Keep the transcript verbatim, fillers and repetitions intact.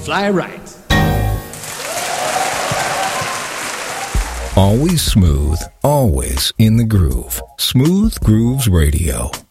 Fly right. Always smooth, always in the groove. Smooth Grooves Radio.